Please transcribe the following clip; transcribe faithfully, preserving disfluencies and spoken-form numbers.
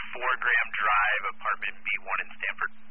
four Graham Drive, apartment B one in Stanford.